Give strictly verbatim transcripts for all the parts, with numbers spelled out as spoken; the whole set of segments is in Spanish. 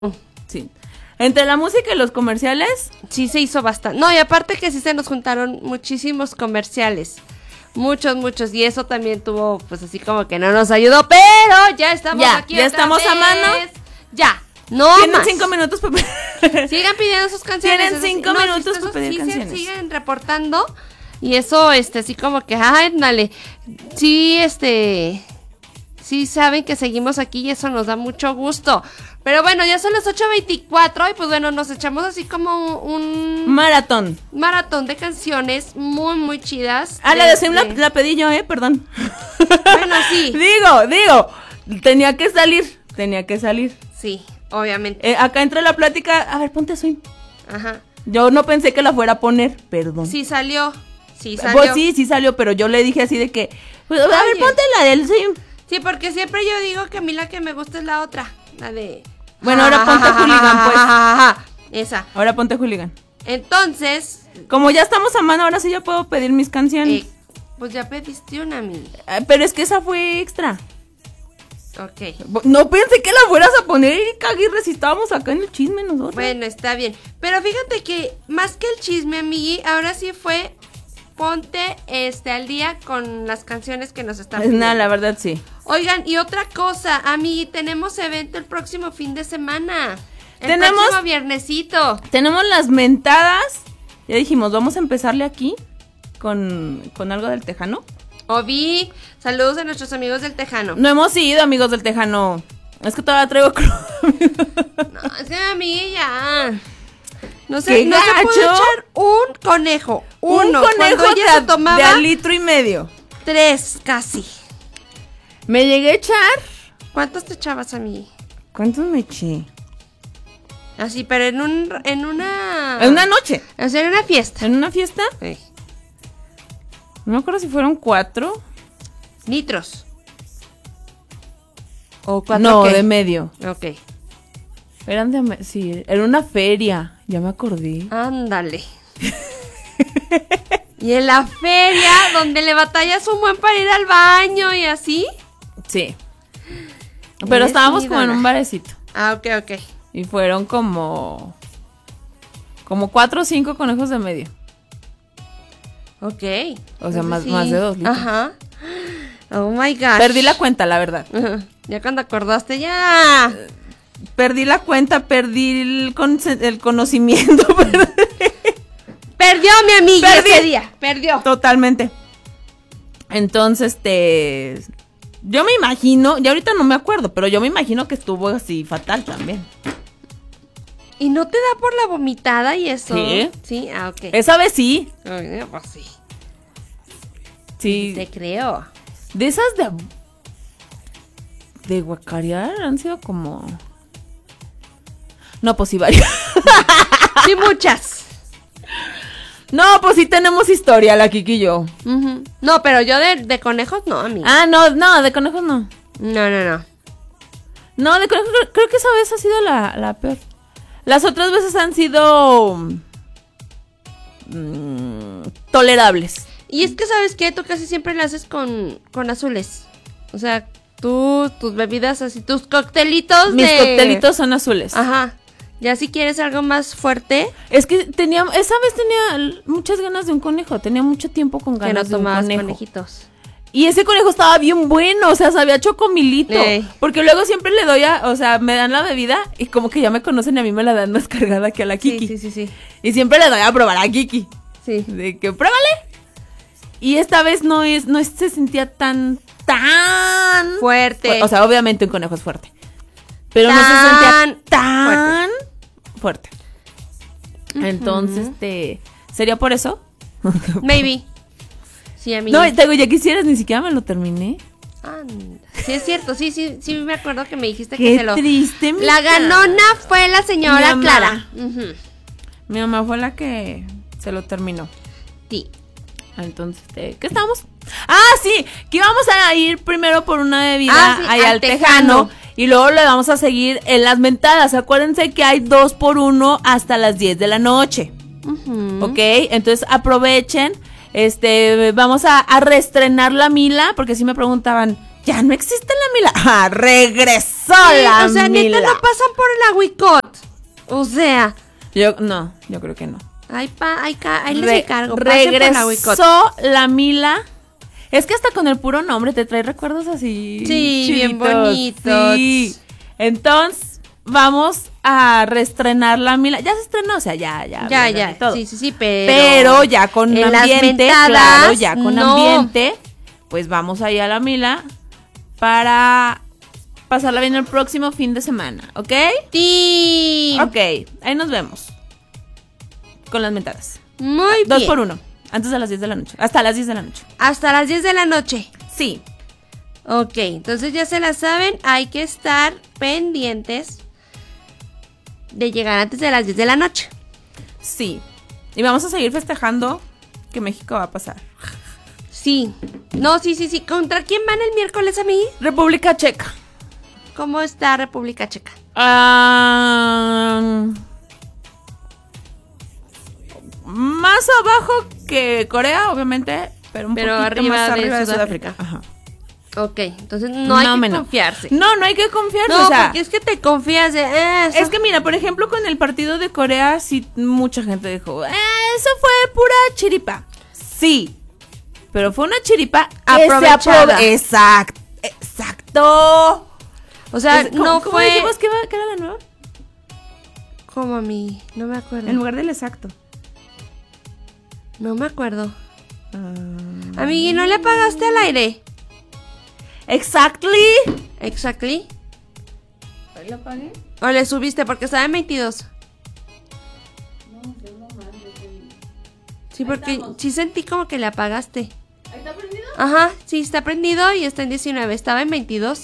Sí. Entre la música y los comerciales. Sí, se hizo bastante. No, y aparte que sí se nos juntaron muchísimos comerciales. Muchos, muchos. Y eso también tuvo, pues así como que no nos ayudó. Pero ya estamos ya, aquí. Ya estamos vez. a mano. Ya. No Tienen más. cinco minutos para Sigan pidiendo sus canciones. Tienen cinco no, minutos para pedir sí, canciones. Siguen reportando. Y eso, este, así como que, ay, dale. Sí, este. Sí saben que seguimos aquí y eso nos da mucho gusto. Pero bueno, ya son las ocho veinticuatro y pues bueno, nos echamos así como un... Maratón. Maratón de canciones muy, muy chidas. Ah, la de Sim la, la pedí yo, eh, perdón. Bueno, sí. Digo, digo, tenía que salir, tenía que salir. Sí, obviamente. Eh, acá entra la plática, a ver, ponte Swing. Ajá. Yo no pensé que la fuera a poner, perdón. Sí salió, sí salió. Pues sí, sí salió, pero yo le dije así de que, pues, a ver, Oye. ponte la del Swing. Sí, porque siempre yo digo que a mí la que me gusta es la otra, la de... Bueno, ahora ponte Hooligan, pues. Esa. Ahora ponte Hooligan. Entonces... Como ya estamos a mano, ahora sí ya puedo pedir mis canciones. Eh, pues ya pediste una, mi. Eh, pero es que esa fue extra. Ok. No pensé que la fueras a poner, Erika Aguirre, si estábamos acá en el chisme nosotros. Bueno, está bien. Pero fíjate que más que el chisme, amigui, ahora sí fue... Ponte este al día con las canciones que nos están pidiendo. Nada, la verdad sí. Oigan, y otra cosa, amigui, tenemos evento el próximo fin de semana. El Tenemos- próximo viernesito. Tenemos las mentadas. Ya dijimos, vamos a empezarle aquí con, con algo del Tejano. Ovi, saludos a nuestros amigos del Tejano. No hemos ido, amigos del Tejano. Es que todavía traigo crudo. No, es que amigui ya... No sé, ¡Qué no se puede gacho! echar un conejo. Un Uno. conejo Cuando ella de, se tomaba de al litro y medio. tres casi. Me llegué a echar. ¿Cuántos te echabas, amigui? ¿Cuántos me eché? Así, pero en un, en una... En una noche. O sea, en una fiesta. ¿En una fiesta? Sí. No me acuerdo si fueron cuatro. Litros. ¿O cuatro No, qué? de medio. Ok. Eran de... me- Sí, era una feria. Ya me acordé. Ándale. Y en la feria, donde le batallas un buen para ir al baño y así. Sí. Pero Eres estábamos mi como en ídola. un barecito. Ah, ok, ok. Y fueron como... Como cuatro o cinco conejos de medio. Ok. O sea, Entonces más, sí. más de dos litros. Ajá. Oh my gosh. Perdí la cuenta, la verdad. Ajá. Ya cuando acordaste, ya. Perdí la cuenta, perdí el, con- el conocimiento. Perdió mi amiga Perdí. ese día. Perdió. Totalmente. Entonces, este... Yo me imagino, ya ahorita no me acuerdo, pero yo me imagino que estuvo así fatal también. ¿Y no te da por la vomitada y eso? Sí. Sí, ah, ok. Esa vez sí. Ay, pues sí. Sí. Te creo. De esas de... De guacarear han sido como... No, pues sí varias. Sí, muchas. No, pues sí tenemos historia, la Kiki y yo. Ujú. No, pero yo de, de conejos no, amiga. Ah, no, no, de conejos no. No, no, no. No, de conejos creo, creo que esa vez ha sido la, la peor. Las otras veces han sido... mm, tolerables. Y es que, ¿sabes qué? Tú casi siempre lo haces con, con azules. O sea, tú, tus bebidas así, tus coctelitos Mis de... coctelitos son azules. Ajá. Ya si quieres algo más fuerte, Es que tenía, esa vez tenía muchas ganas de un conejo. Tenía mucho tiempo con que no ganas de un tomabas conejo. conejitos. Y ese conejo estaba bien bueno, o sea, sabía chocomilito. Ey. Porque luego siempre le doy a, o sea, me dan la bebida y como que ya me conocen y a mí me la dan más cargada que a la Kiki. Sí, sí, sí, sí. Y siempre le doy a probar a Kiki. Sí. De que pruébale. Y esta vez no es, no es- se sentía tan, tan Fuerte. O sea, obviamente un conejo es fuerte. Pero no se Tan sentía tan fuerte. Entonces, este, ¿sería por eso? Maybe. Sí, amigo. No, te digo, ya quisieras, ni siquiera me lo terminé. Anda. Sí, es cierto. Sí, sí, sí, me acuerdo que me dijiste Qué que se lo... triste, mija. La ganona fue la Mi señora mamá. Clara. Ujú. Mi mamá fue la que se lo terminó. Sí. Entonces, este, ¿qué estamos? Ah, sí, que íbamos a ir primero por una bebida Ah, sí, ahí al al tejano, Tejano. y luego le vamos a seguir en las mentadas. Acuérdense que hay dos por uno hasta las diez de la noche. Ujú. ¿Ok? Entonces aprovechen. Este, vamos a, a reestrenar la Mila, porque sí me preguntaban, Ya no existe la Mila. Ah, regresó Sí, la o sea, Mila. neta no pasan por el Aguicot. O sea, Yo, no, yo creo que no. ahí, pa, ahí, ca- ahí les Re- encargo. Pasen por el Aguicot. regresó la Mila. Es que hasta con el puro nombre te trae recuerdos así. Sí, bien chiditos. bonitos. Sí. Entonces, vamos a reestrenar la Mila. Ya se estrenó, o sea, ya, ya. Ya, bien, ya, y todo. sí, sí, sí, pero... Pero ya con en las ambiente, mentadas, claro, ya con no. ambiente, pues vamos ahí a la Mila para pasarla bien el próximo fin de semana, ¿ok? Sí. Ok, ahí nos vemos. Con las mentadas. Muy Dos bien. por uno. Antes de las diez de la noche. Hasta las diez de la noche. Hasta las diez de la noche. Sí. Ok, entonces ya se la saben, hay que estar pendientes de llegar antes de las diez de la noche. Sí. Y vamos a seguir festejando que México va a pasar. Sí. No, sí, sí, sí. ¿Contra quién van el miércoles, amigui? República Checa. ¿Cómo está República Checa? Ah, más abajo que Corea, obviamente, pero un Pero poquito arriba más de arriba de Sudáfrica. Sudáfrica. Ajá. Ok, entonces no hay que menos. confiarse. No, no hay que confiarse. No, o sea, porque es que te confías de... eh, eso- es que mira, por ejemplo, con el partido de Corea, sí, mucha gente dijo, eh, eso fue pura chiripa. Sí, pero fue una chiripa que se Aprovechada. aprove- Exacto, exacto. O sea, Es- ¿cómo- no cómo fue... dijimos que, iba- que era la nueva? ¿Cómo a mí? No me acuerdo. En lugar del exacto. No me acuerdo. Ah. Amigui, ¿no le apagaste al aire? Exactly. Exactly. ¿Ahí lo apagué? ¿O le subiste? Porque estaba en veintidós. Sí, porque estamos. sí sentí como que le apagaste. ¿Ahí está prendido? Ajá, sí, está prendido y está en diecinueve. Estaba en veintidós.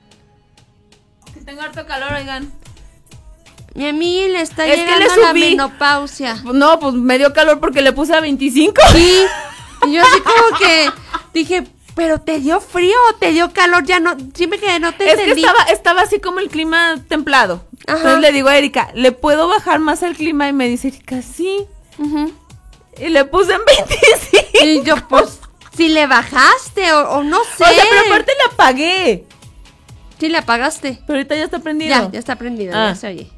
Que tengo harto calor, oigan. Mi amiga le está Es que llegando le la subí. menopausia. No, pues me dio calor porque le puse a veinticinco. Sí. Y yo así como que dije, ¿pero te dio frío o te dio calor? Ya no, siempre que no te Es que entendí. estaba, estaba así como el clima templado. Ajá. Entonces le digo a Erika, ¿le puedo bajar más el clima? Y me dice Erika, sí. Ujú. Y le puse en veinticinco. Y yo, pues, si le bajaste o, o no sé. O sea, pero aparte le apagué. Sí, le apagaste. Pero ahorita ya está prendido. Ya, ya está prendido, Ah. ya se oye.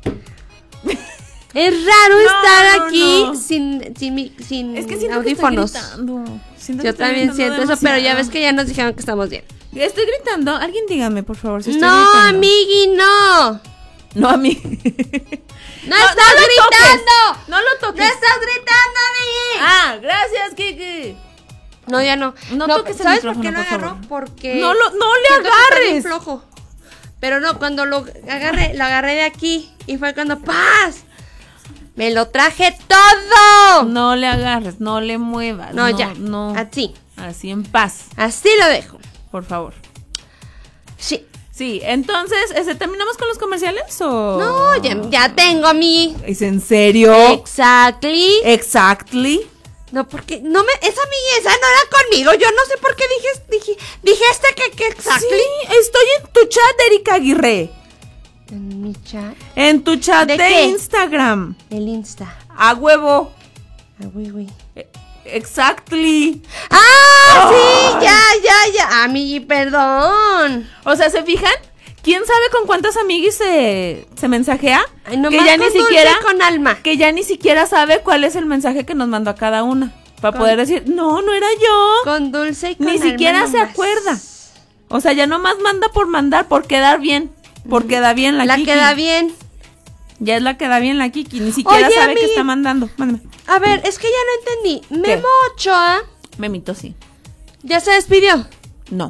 Es raro No, estar no, aquí no. sin, sin, mi- sin Es que siento audífonos. que estoy gritando. Siento que Yo estoy también gritando siento eso, pero ya demasiado. ves que ya nos dijeron que estamos bien. Estoy gritando. Alguien dígame, por favor, si estoy No, gritando. amigui, no. No, a mí. No, No, estás no lo gritando. toques. No lo No toques. estás gritando, amigui. Ah, gracias, Kiki. No, ya no. No toques el ¿Sabes por micrófono, qué no por agarró? favor. Porque No lo, no le siento que está bien agarres. flojo. Pero no, cuando lo agarré, lo agarré de aquí y fue cuando ¡paz! Me lo traje todo. No le agarres, no le muevas. No, ya. No. Así. Así en paz, Así lo dejo. por favor. Sí. Sí, entonces, este, ¿terminamos con los comerciales o...? No, ya, ya tengo a mí. ¿Es en serio? Exactly. Exactly. No, porque no me, esa amiga, esa no era conmigo. Yo no sé por qué dije, dije, dijiste que, que exactly. Sí, estoy en tu chat, Erika Aguirre. En mi chat, En tu chat ¿De de, qué? Instagram. el Insta. A huevo. Ah, güey, güey. E- Exactly. ¡Ah! Oh. Sí, ya, ya, ya. Amigui, perdón. O sea, ¿se fijan? ¿Quién sabe con cuántas amiguis se, se mensajea? Ay, nomás que ya con ni Dulce siquiera y con Alma. que ya ni siquiera sabe cuál es el mensaje que nos mandó a cada una. Para Con- poder decir, no, no era yo. Con Dulce y con Ni Alma siquiera se nomás. acuerda. O sea, ya nomás manda por mandar, por quedar bien. Por queda bien la, La Kiki. queda bien. Ya es la queda bien la Kiki. Ni siquiera Oye, sabe amigui. que está mandando. Mándame. A ver, es que ya no entendí. Memo Ochoa Memito, sí. ya se despidió. No.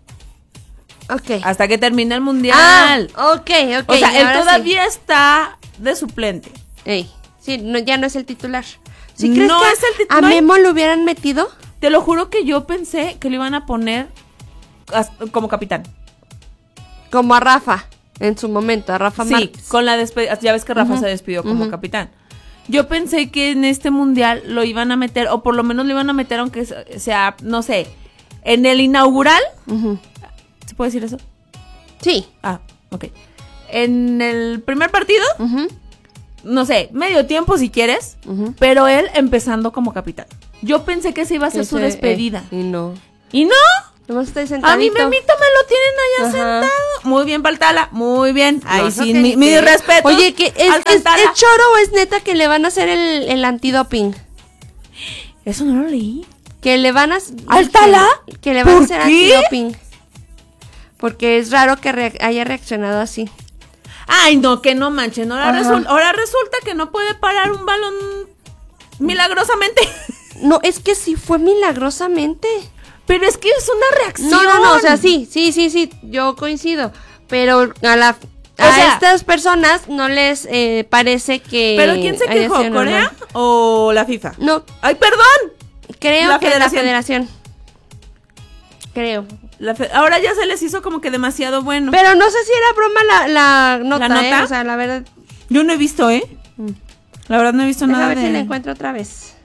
Ok. Hasta que termine el mundial. Ah, ok, ok. o sea, él ahora todavía está de suplente. Sí. Ey, sí, no, ya no es el titular. ¿Sí crees No que es el titu- a no hay- Memo lo hubieran metido? Te lo juro que yo pensé que lo iban a poner as- como capitán. Como a Rafa, en su momento, a Rafa Sí, Márquez. con la despedida. Ya ves que Rafa Ujú, se despidió como ujú. capitán. Yo pensé que en este mundial lo iban a meter, o por lo menos lo iban a meter, aunque se- sea, no sé, en el inaugural. Ujú. ¿Se puede decir eso? Sí. Ah, ok. En el primer partido, Ujú, no sé, medio tiempo si quieres, ujú. pero él empezando como capitán. Yo pensé que ese iba a ser su Ese, despedida. eh, y no. Y no, Nomás estoy sentadito. A mi memito me lo tienen allá Ajá. sentado. Muy bien, Paltala, muy bien. Ahí No, sí, eso mi, que- mi que- respeto. Oye, ¿que es, al es, Paltala. ¿es choro o es neta que le van a hacer el, el antidoping? Eso no lo leí. Que le van a... ¿Altala? Que, que le van a ¿Por hacer qué? antidoping. Porque es raro que re- haya reaccionado así. Ay, no, que no manchen. Ahora, Ajá. resul- ahora resulta que no puede parar un balón milagrosamente. No, es que sí fue milagrosamente. Pero es que es una reacción. No, no, no, o sea, sí, sí, sí, sí, yo coincido. Pero a la... A O sea- estas personas no les eh, parece que... ¿Pero quién se haya quejó? sido ¿Corea normal. o la FIFA? No, ¡Ay, perdón! creo La que federación. la federación. Creo. La fe- Ahora ya se les hizo como que demasiado bueno. Pero no sé si era broma la, la nota, ¿La nota? ¿eh? O sea, la verdad... Yo no he visto, ¿eh? Mm. La verdad no he visto Deja nada ver de... si la encuentro otra vez.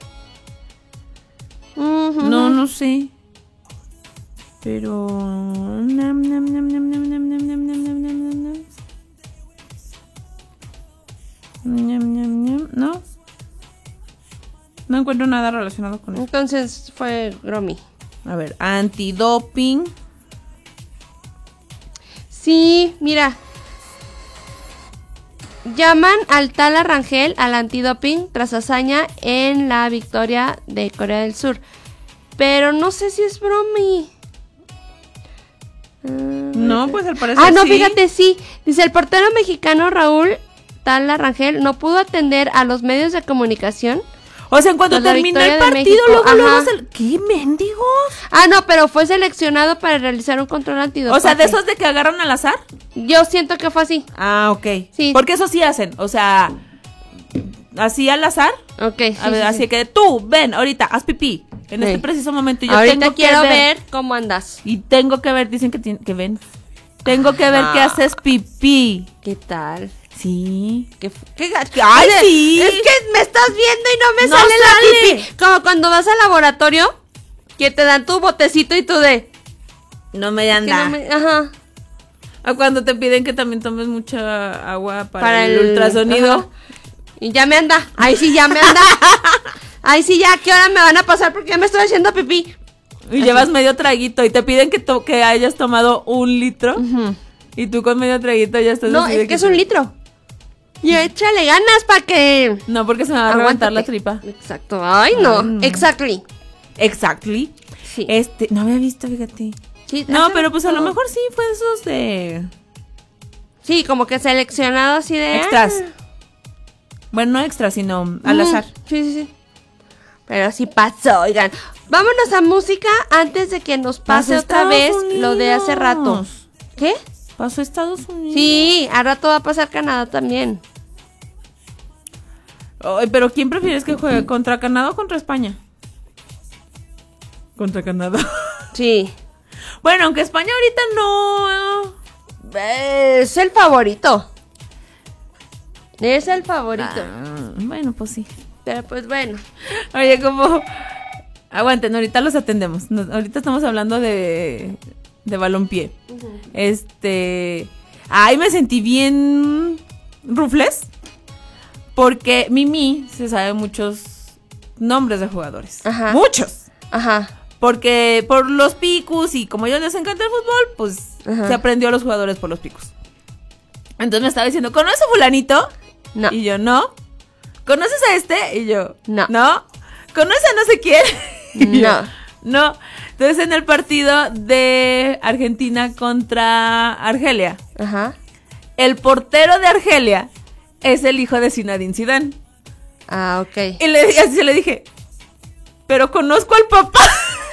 Ujú. No, no sé. Pero... nam, nam, nam, nam, nam, nam, nam, nam, nam, nam, nam, nam, nam. Nam, nam, nam. No. No encuentro nada relacionado con eso. Entonces fue Gromi. A ver, antidoping. Sí, mira. Llaman al Tala Rangel al antidoping tras hazaña en la victoria de Corea del Sur. Pero no sé si es bromi. Ah, No, pues al parecer Ah, no, sí. fíjate, sí. Dice, el portero mexicano Raúl Tala Rangel no pudo atender a los medios de comunicación. O sea, en cuanto Tras la terminó victoria el de partido, México, luego, luego ajá. se... ¿Qué mendigos? Ah, no, pero fue seleccionado para realizar un control antidopaje. O sea, de esos de que agarran al azar. Yo siento que fue así. Ah, ok. Sí. Porque eso sí hacen. O sea, así al azar. Ok, sí, A ver, sí, así sí. que tú, ven, ahorita, haz pipí. En Sí. este preciso momento. Y yo Ahorita tengo quiero que ver. cómo andas. Y tengo que ver, dicen que, tien- que ven. Tengo que ver que haces pipí. ¿Qué tal? Sí. ¿Qué, fu- qué ga- ¡Ay, Oye, sí! Es que me estás viendo y no me No sale, sale. la pipí. Como cuando vas al laboratorio, que te dan tu botecito y tú de... No me que anda. no me- ajá. O cuando te piden que también tomes mucha agua para, Para el, el- ultrasonido. ajá. Y ya me anda. Ahí sí ya me anda. Ahí sí ya, ¿qué hora me van a pasar? Porque ya me estoy haciendo pipí. Y llevas medio traguito y te piden que, to- que hayas tomado un litro. Ujú. Y tú con medio traguito ya estás No, así de es que es un litro. Y échale ganas para que... No, porque se me va a levantar la Aguántate. tripa. Exacto. Ay, no. Ay, no. Exactly. Exactly. Sí. Este, no había visto, fíjate. Sí, No, hace pero pues a lo rato. mejor sí fue de esos de Sí, como que seleccionado así de... extras. ah. Bueno, no extras, sino al Ujú. azar. Sí, sí, sí. Pero sí pasó, oigan. Vámonos a música antes de que nos pase Pasó otra vez Estados lo de hace rato. Unidos. ¿Qué? Pasó a Estados Unidos. Sí, a rato va a pasar Canadá también. Ay, pero ¿quién prefieres que juegue? ¿Contra Canadá o contra España? Contra Canadá. Sí. Bueno, aunque España ahorita no. Es el favorito. Es el favorito. Ah, bueno, pues sí. Pero pues bueno. Oye, como. Aguanten, ahorita los atendemos. Nos- ahorita estamos hablando de. de balompié. Este. Ay, me sentí bien. Rufles. Porque Mimi se sabe muchos nombres de jugadores. Ajá. Muchos. Ajá. Porque por los picos y como a ellos les encanta el fútbol, pues Ajá. se aprendió a los jugadores por los picos. Entonces me estaba diciendo, ¿conoces a fulanito? No. Y yo, no. ¿Conoces a este? Y yo, No. ¿No? ¿Conoces a no sé quién? Y yo, No. no. Entonces en el partido de Argentina contra Argelia, Ajá. el portero de Argelia es el hijo de Zinedine Zidane. Ah, ok. Y le, así le dije, pero conozco al papá.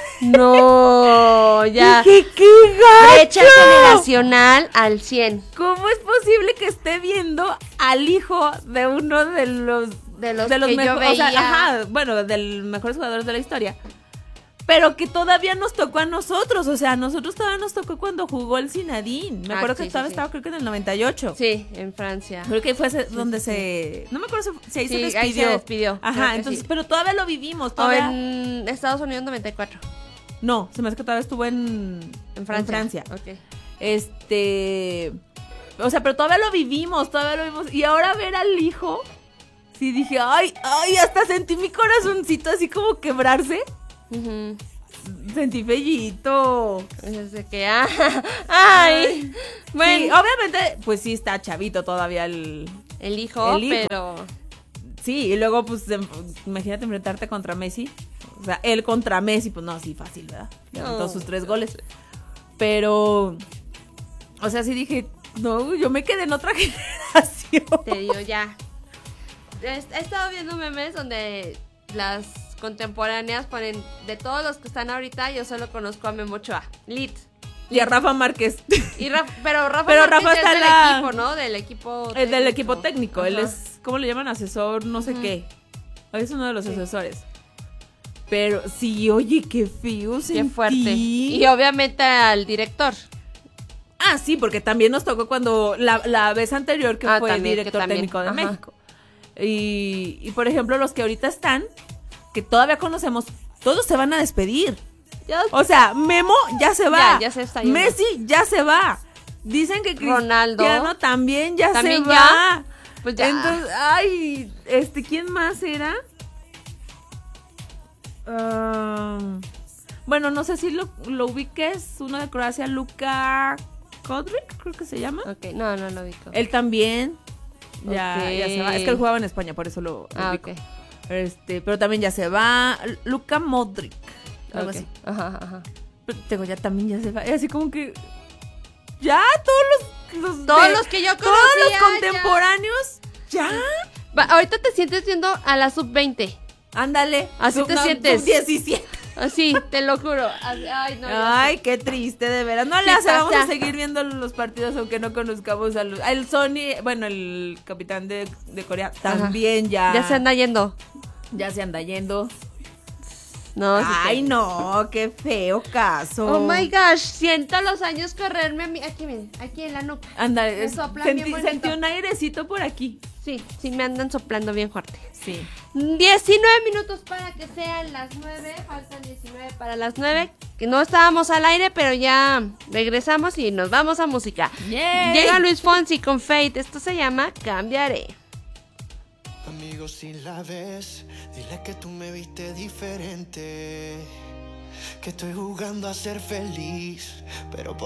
No, ya. Dije, ¡qué gacho! Brecha generacional al cien. ¿Cómo es posible que esté viendo al hijo de uno de los De los que yo mejo- o sea, veía. ajá, bueno, del mejores jugadores de la historia? Pero que todavía nos tocó a nosotros, o sea, a nosotros todavía nos tocó cuando jugó el Zinedine. Me Ah, acuerdo sí, que sí, todavía sí. estaba creo que en el noventa y ocho. Sí, en Francia. Creo que fue ese- donde sí, se no me acuerdo si, si ahí Sí, se ahí despidió. se despidió, creo Ajá, que entonces, sí. pero todavía lo vivimos, O todavía. en Estados Unidos noventa y cuatro. No, se me hace que todavía estuvo en En Francia. Francia. Ok. Este, o sea, pero todavía lo vivimos, todavía lo vimos. Y ahora ver al hijo, sí dije, ay, ay, hasta sentí mi corazoncito así como quebrarse. Ujú. sentí fellito. Desde que, ah, ay, bueno. Sí, obviamente, pues sí está chavito todavía el... El hijo, el hijo. pero... Sí, y luego, pues, em, imagínate enfrentarte contra Messi. O sea, él contra Messi, pues no, sí, fácil, ¿verdad? Ya No. todos sus tres goles. Pero, o sea, sí dije, no, yo me quedé en otra generación. Te digo, ya. He, he estado viendo memes donde las contemporáneas ponen, de todos los que están ahorita, yo solo conozco a Memo Ochoa. Lit. Y a Rafa Márquez. Y Rafa, pero Rafa, Pero Márquez Rafa es está del la- equipo, ¿no? Del equipo El del equipo técnico. Él Ajá. es, ¿cómo le llaman? Asesor, no sé qué. Es uno de los Sí. asesores. Pero sí, oye, qué feo Qué sentí. fuerte. Y obviamente al director. Ah, sí, porque también nos tocó cuando la, la vez anterior que Ah, fue también, que director también. técnico de Ajá. México. Y, y, por ejemplo, los que ahorita están, que todavía conocemos, todos se van a despedir. Ya- O sea, Memo ya se va. Ya, ya se está yendo. Messi ya se va. Dicen que Ronaldo. Cristiano también ya ¿También se ya? va. Pues ya. Entonces, ay, este, ¿quién más era? Ah, bueno, no sé si lo, lo ubiques, uno de Croacia, Luka Kodric, creo que se llama. Ok, no, no lo ubico. Él también ya, Ok. ya se va. Es que él jugaba en España, por eso lo, lo Ah, ubico. ok. Este, pero también ya se va. Luka Modric, algo Ok. así. Ajá, ajá. Pero tengo ya también ya se va. Y así como que ya todos los, los Todos de- los que yo todos conocía, los contemporáneos ya. Va, ahorita te sientes viendo a la sub veinte. Ándale. Así te sientes. diecisiete. Así, te lo juro. Así- Ay, no. ya Ay, qué triste, de veras. No Sí le hace, pasa. vamos a seguir viendo los partidos aunque no conozcamos a los, el Sony, bueno, el capitán de, de Corea también ya. Ya se anda yendo. Ya se anda yendo. No, sí Ay, te- no, qué feo caso. Oh my gosh, siento los años correrme a mí. Aquí, miren, aquí en la nuca. Anda, Me es- soplan sentí, bien bonito. sentí un airecito por aquí. Sí, sí me andan soplando bien fuerte. Sí. diecinueve minutos para que sean las nueve. Faltan diecinueve para las nueve. Que no estábamos al aire, pero ya regresamos y nos vamos a música. Yay. Llega Luis Fonsi con Fate. Esto se llama Cambiaré. Amigo, si la ves, dile que tú me viste diferente. Que estoy jugando a ser feliz, pero por